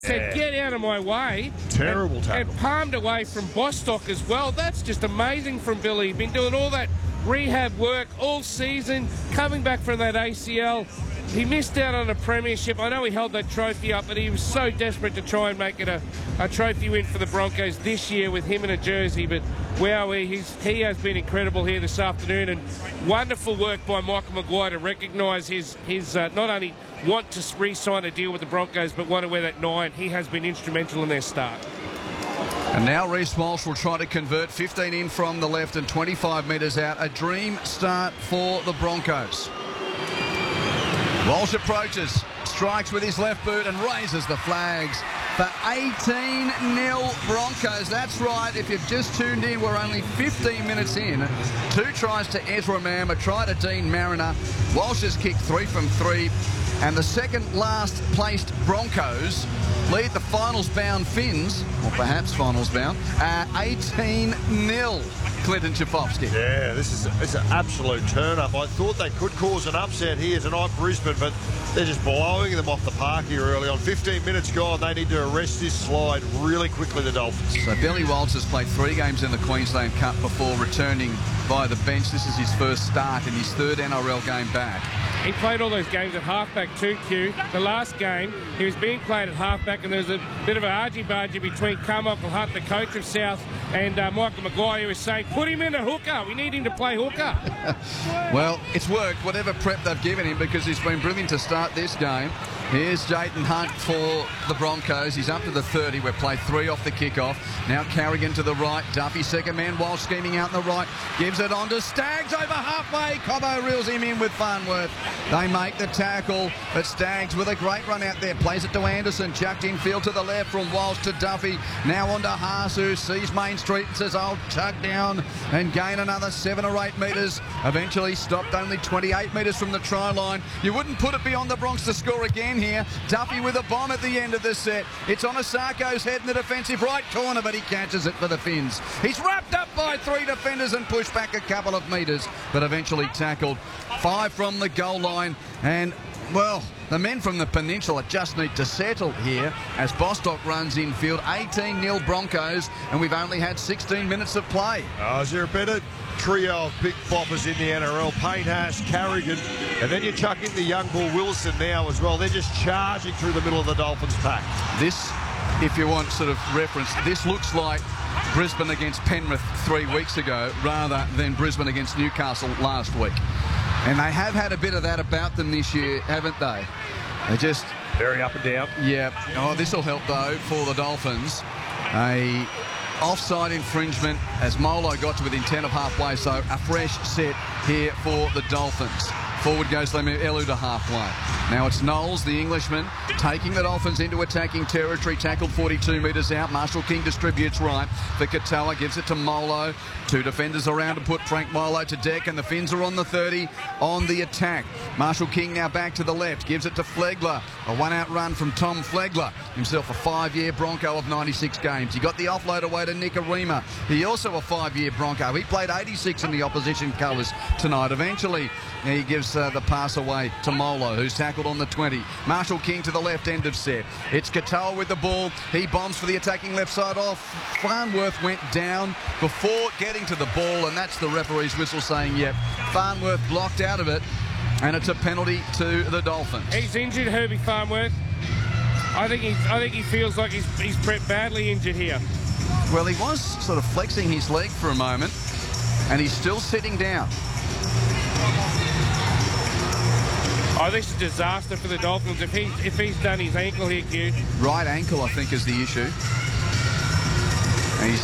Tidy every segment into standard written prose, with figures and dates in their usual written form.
Said, get out of my way. Terrible tackle. And palmed away from Bostock as well. That's just amazing from Billy. He's been doing all that rehab work all season, coming back from that ACL. He missed out on a premiership. I know he held that trophy up, but he was so desperate to try and make it a trophy win for the Broncos this year with him in a jersey. But wow, he has been incredible here this afternoon, and wonderful work by Michael Maguire to recognise his not only want to re-sign a deal with the Broncos, but want to wear that 9. He has been instrumental in their start. And now Reece Walsh will try to convert 15 in from the left and 25 metres out. A dream start for the Broncos. Walsh approaches, strikes with his left boot and raises the flags for 18-0 Broncos. That's right, if you've just tuned in, we're only 15 minutes in. 2 tries to Ezra Mam, a try to Dean Mariner. Walsh has kicked 3 from 3. And the second last placed Broncos lead the finals-bound Finns, or perhaps finals-bound, 18-0. Clinton Schifofsky. Yeah, it's an absolute turn-up. I thought they could cause an upset here tonight, Brisbane, but they're just blowing them off the park here early on. 15 minutes gone. They need to arrest this slide really quickly, the Dolphins. So Billy Walters has played 3 games in the Queensland Cup before returning by the bench. This is his first start in his 3rd NRL game back. He played all those games at halfback too, Q. The last game, he was being played at halfback, and there was a bit of an argy-bargy between Carmichael Hunt, the coach of South, and Michael Maguire, who was saying, put him in a hooker. We need him to play hooker. Well, it's worked, whatever prep they've given him, because he's been brilliant to start this game. Here's Jayden Hunt for the Broncos. He's up to the 30. We've played 3 off the kickoff. Now Carrigan to the right. Duffy, second man, while scheming out in the right. Gives it on to Staggs over halfway. Cobbo reels him in with Farnworth. They make the tackle, but Staggs with a great run out there. Plays it to Anderson. Chucked infield to the left from Walsh to Duffy. Now on to Haas, who sees Main Street and says, I'll chuck down and gain another 7 or 8 metres. Eventually stopped only 28 metres from the try line. You wouldn't put it beyond the Bronx to score again here. Duffy with a bomb at the end of the set. It's on Osarko's head in the defensive right corner, but he catches it for the Finns. He's wrapped up by 3 defenders and pushed back a couple of metres, but eventually tackled. 5 from the goal line, and well, the men from the Peninsula just need to settle here as Bostock runs infield. 18-0 Broncos, and we've only had 16 minutes of play. Oh, is there a better trio of big boppers in the NRL? Payne Haas, Carrigan, and then you chuck in the young bull Wilson now as well. They're just charging through the middle of the Dolphins pack. This, if you want sort of reference, this looks like Brisbane against Penrith 3 weeks ago rather than Brisbane against Newcastle last week. And they have had a bit of that about them this year, haven't they? They just... Very up and down. Yeah. Oh, this will help, though, for the Dolphins. A offside infringement as Molo got to within 10 of halfway, so a fresh set here for the Dolphins. Forward goes Lemu Elu to halfway. Now it's Knowles, the Englishman, taking the Dolphins into attacking territory. Tackled 42 metres out. Marshall King distributes right for Katala. Gives it to Molo. 2 defenders around to put Frank Molo to deck, and the Finns are on the 30 on the attack. Marshall King now back to the left. Gives it to Flegler. A one-out run from Tom Flegler. Himself a 5-year Bronco of 96 games. He got the offload away to Nicarima. He also a 5-year Bronco. He played 86 in the opposition colours tonight. Eventually, he gives the pass away to Molo, who's tackled on the 20. Marshall King to the left end of set. It's Katoa with the ball. He bombs for the attacking left side off. Farnworth went down before getting to the ball, and that's the referee's whistle saying, yep, Farnworth blocked out of it, and it's a penalty to the Dolphins. He's injured, Herbie Farnworth. I think he feels like he's badly injured here. Well, he was sort of flexing his leg for a moment, and he's still sitting down. Oh, this is a disaster for the Dolphins if he's done his ankle here, Q. Right ankle, I think, is the issue. And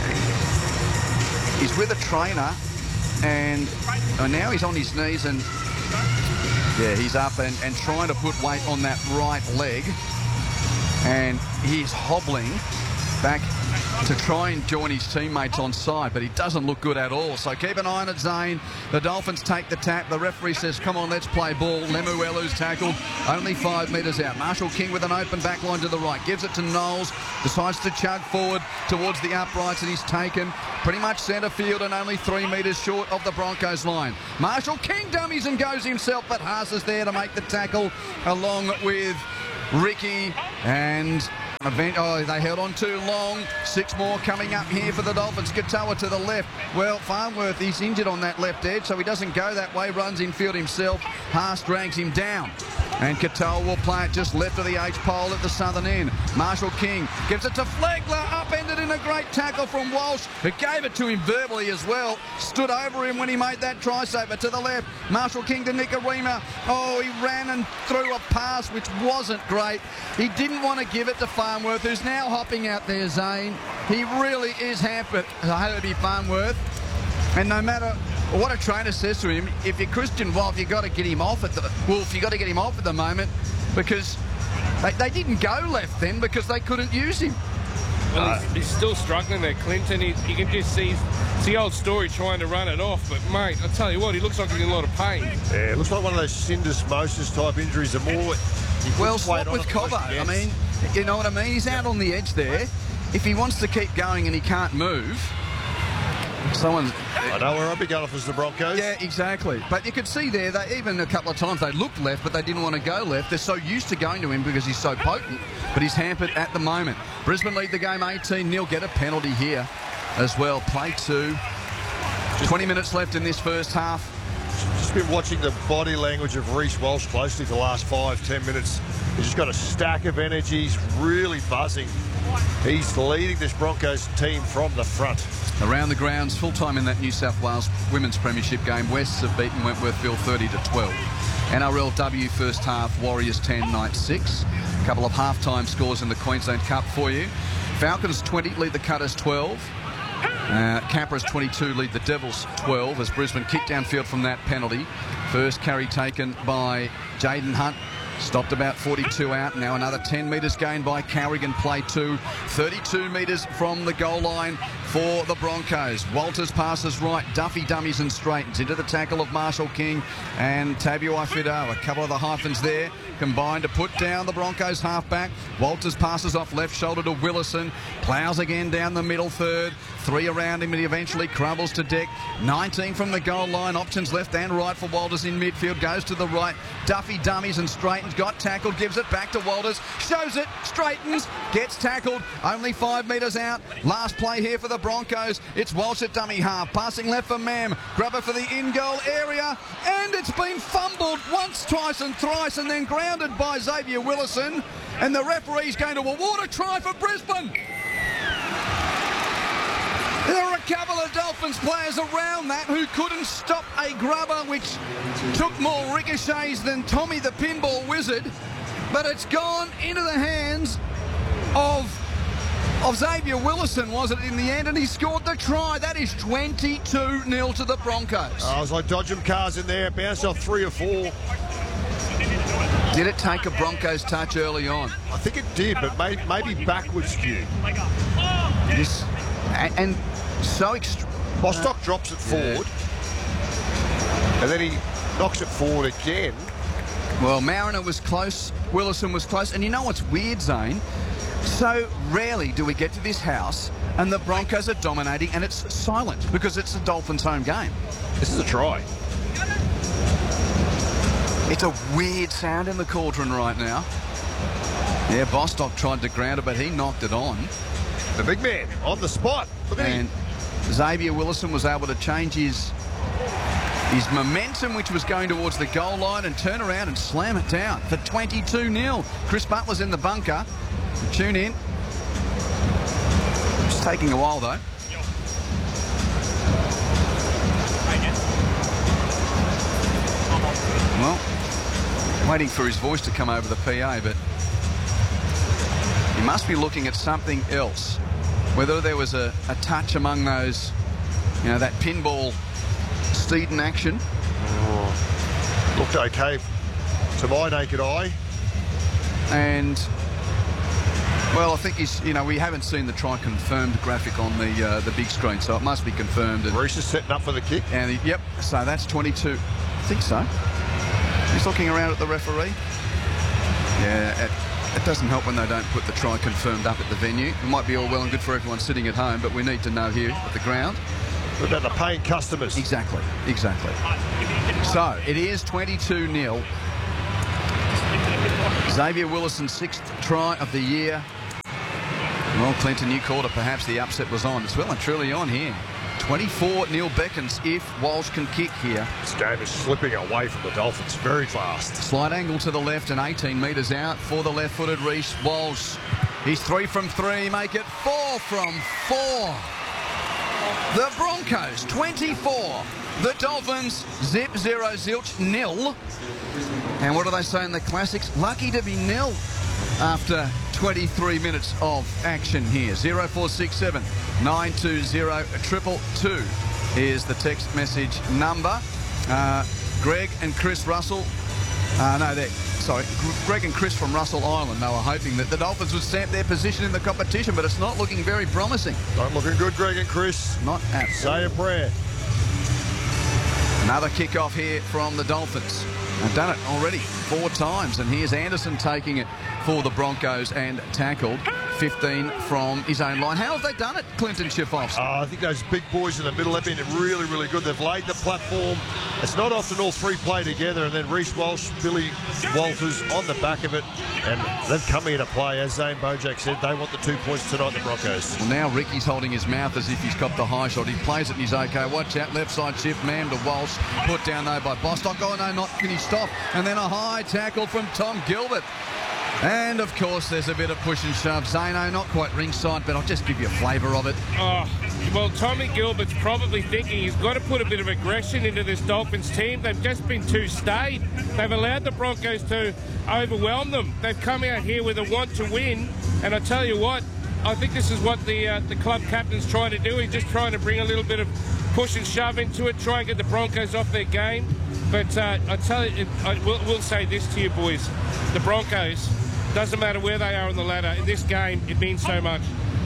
he's with a trainer, and now he's on his knees, and yeah, he's up and trying to put weight on that right leg, and he's hobbling back to try and join his teammates on side, but he doesn't look good at all. So keep an eye on it, Zane. The Dolphins take the tap. The referee says, come on, let's play ball. Lemuelu's tackled, only 5 metres out. Marshall King with an open back line to the right. Gives it to Knowles. Decides to chug forward towards the uprights, and he's taken pretty much centre field and only 3 metres short of the Broncos line. Marshall King dummies and goes himself, but Haas is there to make the tackle along with Ricky, and They held on too long. 6 more coming up here for the Dolphins. Katoa to the left. Well, Farnworth, he's injured on that left edge, so he doesn't go that way. Runs infield himself. Haas drags him down. And Katoa will play it just left of the H-pole at the southern end. Marshall King gives it to Flegler. Upended in a great tackle from Walsh, who gave it to him verbally as well. Stood over him when he made that try saver to the left. Marshall King to Nikorima. Oh, he ran and threw a pass which wasn't great. He didn't want to give it to Farnworth, who's now hopping out there, Zane. He really is hampered, Herbie Farnworth. And no matter what a trainer says to him, if you're Christian Wolf, you've got to get him off at the moment, because they didn't go left then because they couldn't use him. Well, he's still struggling there, Clinton. You can just see it's the old story trying to run it off. But, mate, I tell you what, he looks like he's in a lot of pain. Yeah, it looks like one of those syndesmosis type injuries. The more well, swap with Cobbo. I mean, you know what I mean? He's out on the edge there. If he wants to keep going and he can't move, I know where I'd be going off as the Broncos. Yeah, exactly. But you could see there that even a couple of times they looked left, but they didn't want to go left. They're so used to going to him because he's so potent, but he's hampered at the moment. Brisbane lead the game 18-0. Get a penalty here as well. Play 2. 20 minutes left in this first half. Just been watching the body language of Reece Walsh closely for the last 5-10 minutes. He's just got a stack of energy. He's really buzzing. He's leading this Broncos team from the front. Around the grounds, full-time in that New South Wales Women's Premiership game. Wests have beaten Wentworthville 30-12. NRLW first half, Warriors 10, Knights 6. A couple of half-time scores in the Queensland Cup for you. Falcons 20, lead the Cutters 12. Capras 22, lead the Devils 12 as Brisbane kicked downfield from that penalty. First carry taken by Jaden Hunt. Stopped about 42 out. Now another 10 metres gained by Carrigan. Play 2. 32 metres from the goal line for the Broncos. Walters passes right. Duffy dummies and straightens into the tackle of Marshall King and Tabuai Fido. A couple of the hyphens there combined to put down the Broncos halfback. Walters passes off left shoulder to Willison. Ploughs again down the middle third. 3 around him and he eventually crumbles to deck. 19 from the goal line. Options left and right for Walters in midfield. Goes to the right. Duffy dummies and straightens. Got tackled. Gives it back to Walters. Shows it. Straightens. Gets tackled. Only 5 metres out. Last play here for the Broncos. It's Walsh at dummy half. Passing left for Mam. Grubber for the in-goal area. And it's been fumbled once, twice and thrice and then grounded by Xavier Willison. And the referee's going to award a try for Brisbane. There are a couple of Dolphins players around that who couldn't stop a grubber which took more ricochets than Tommy the Pinball Wizard. But it's gone into the hands of Xavier Willison, was it, in the end? And he scored the try. That is 22-0 to the Broncos. I was like dodging cars in there. Bounced off 3 or 4. Did it take a Broncos touch early on? I think it did, but maybe backwards skew. And so Bostock drops it forward, and then he knocks it forward again. Well, Mariner was close, Willison was close, and you know what's weird, Zane? So rarely do we get to this house and the Broncos are dominating and it's silent because it's the Dolphins' home game. This is a try. It's a weird sound in the cauldron right now. Yeah, Bostock tried to ground it, but he knocked it on. The big man on the spot. Look at him. Xavier Willison was able to change his momentum, which was going towards the goal line, and turn around and slam it down for 22-0. Chris Butler's in the bunker. Tune in. It's taking a while, though. Well, waiting for his voice to come over the PA, but he must be looking at something else. Whether there was a touch among those, you know, that pinball Steeden action. Oh, looked okay to my naked eye. And, well, I think he's, you know, we haven't seen the try confirmed graphic on the big screen, so it must be confirmed. And Reece is setting up for the kick. And yep, so that's 22. I think so. He's looking around at the referee. Yeah, it doesn't help when they don't put the try confirmed up at the venue. It might be all well and good for everyone sitting at home, but we need to know here at the ground. What about the paying customers? Exactly. So, it is 22-0. Xavier Willison, 6th try of the year. Well, Clinton, you called it. Perhaps the upset was on. It's well and truly on here. 24 Neil beckons if Walsh can kick here. This game is slipping away from the Dolphins very fast. Slight angle to the left and 18 metres out for the left-footed Reece Walsh. He's 3 from 3, make it 4 from 4. The Broncos 24. The Dolphins zip 0 zilch nil. And what do they say in the classics? Lucky to be nil after 23 minutes of action here. 0467 920 222 is the text message number. Greg and Chris Russell. Greg and Chris from Russell Island. They were hoping that the Dolphins would stamp their position in the competition, but it's not looking very promising. Not looking good, Greg and Chris. Not at all. Say a prayer. Another kick-off here from the Dolphins. They've done it already 4 times, and here's Anderson taking it for the Broncos and tackled 15 from his own line. How have they done it, Clinton Schifofsky? I think those big boys in the middle have been really, really good. They've laid the platform. It's not often all three play together, and then Reece Walsh, Billy Walters on the back of it, and they've come here to play. As Zane Bojack said, they want the 2 points tonight, the Broncos. Well, now Ricky's holding his mouth as if he's copped the high shot. He plays it and he's okay. Watch out, left side shift, man to Walsh. Put down though by Bostock. Oh no, not can he stop? And then a high tackle from Tom Gilbert. And, of course, there's a bit of push and shove. Zano, not quite ringside, but I'll just give you a flavour of it. Oh, well, Tommy Gilbert's probably thinking he's got to put a bit of aggression into this Dolphins team. They've just been too staid. They've allowed the Broncos to overwhelm them. They've come out here with a want to win. And I tell you what, I think this is what the club captain's trying to do. He's just trying to bring a little bit of push and shove into it, try and get the Broncos off their game. But I tell you, we'll say this to you, boys. The Broncos, doesn't matter where they are on the ladder, in this game, it means so much.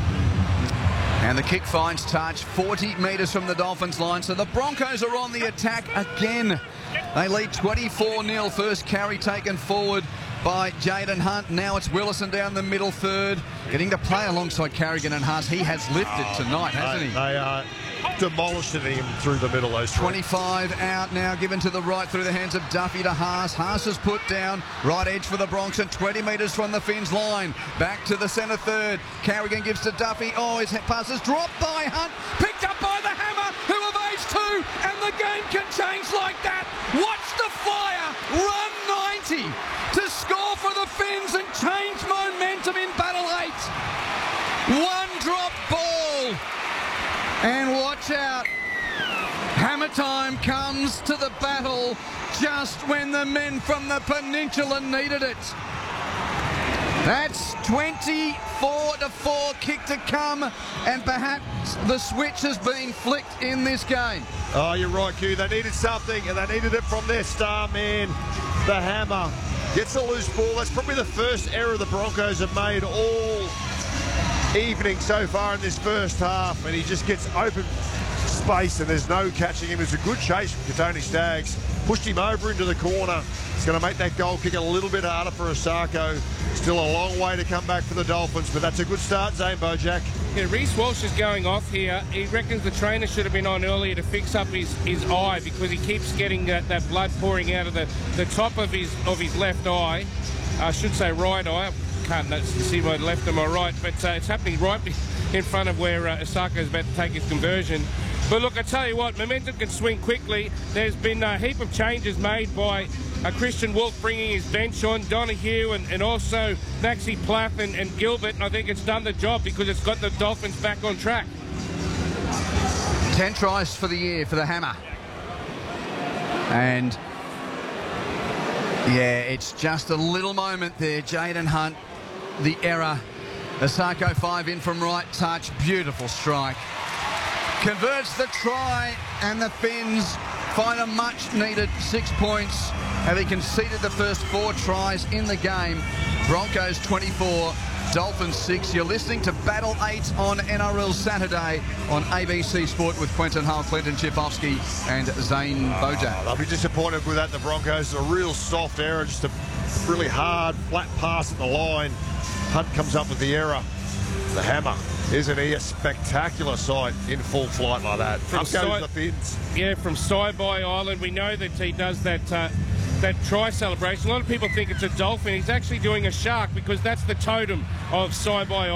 And the kick finds touch 40 metres from the Dolphins line. So the Broncos are on the attack again. They lead 24-0. First carry taken forward by Jaden Hunt. Now it's Willison down the middle third, getting to play alongside Carrigan and Haas. He has lifted tonight, hasn't he? They are demolishing him through the middle, those three. 25 out now, given to the right through the hands of Duffy to Haas. Haas is put down, right edge for the Bronx and 20 metres from the Finns line. Back to the centre third. Carrigan gives to Duffy. Oh, his pass is dropped by Hunt. Picked up by the Hammer, who evades 2, and the game can change like that. Watch the Flyer run 90 to score for the Finns and change momentum in Battle 8. One drop ball. And watch out. Hammer time comes to the battle just when the men from the Peninsula needed it. That's 24-4 kick to come, and perhaps the switch has been flicked in this game. Oh, you're right, Q. They needed something, and they needed it from their star man, the Hammer. Gets a loose ball. That's probably the first error the Broncos have made all evening so far in this first half, and he just gets open space and there's no catching him. It's a good chase from Katoni Staggs. Pushed him over into the corner. It's going to make that goal kick a little bit harder for Osako. Still a long way to come back for the Dolphins, but that's a good start, Zane Bojack. Yeah, Reece Walsh is going off here. He reckons the trainer should have been on earlier to fix up his eye, because he keeps getting that blood pouring out of the top of his left eye. I should say right eye. Can't see my left and my right, but it's happening right in front of where Osako's about to take his conversion. But look, I tell you what, momentum can swing quickly. There's been a heap of changes made by Christian Wolf bringing his bench on, Donahue and also Maxi Plath and Gilbert, and I think it's done the job because it's got the Dolphins back on track. 10 tries for the year for the Hammer. And yeah, it's just a little moment there. Jaden Hunt, the error. Osako 5 in from right touch. Beautiful strike. Converts the try, and the Finns find a much-needed 6 points, having conceded the first 4 tries in the game. Broncos 24, Dolphins 6. You're listening to Battle 8 on NRL Saturday on ABC Sport with Quentin Hull, Clinton Schifofsky and Zane Bojack. They'll be disappointed with that, the Broncos. A real soft error, just a really hard, flat pass at the line. Hunt comes up with the error. The Hammer, isn't he a spectacular sight in full flight like that? Up goes the Finns. Yeah, from Saibai Island, we know that he does that try celebration. A lot of people think it's a dolphin. He's actually doing a shark, because that's the totem of Saibai Island.